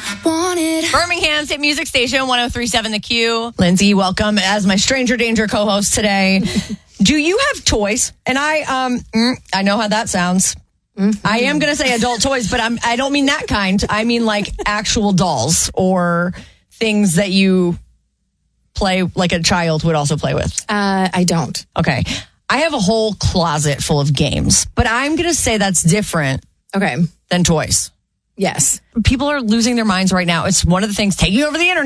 Birmingham's hit music station, 103.7 The Q. Lindsay, welcome as my stranger danger co-host today. Do you have toys? And I know how that sounds. Mm-hmm. I am going to say adult toys, but I don't mean that kind. I mean like actual dolls or things that you play like a child would also play with. I don't. Okay. I have a whole closet full of games, but I'm going to say that's different than toys. Yes. People are losing their minds right now. It's one of the things taking over the internet.